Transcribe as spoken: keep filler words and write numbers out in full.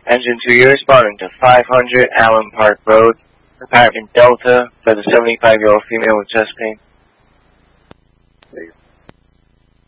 Engine two, you're responding to five hundred Allen Park Road, apartment Delta, for the seventy-five-year-old female with chest pain.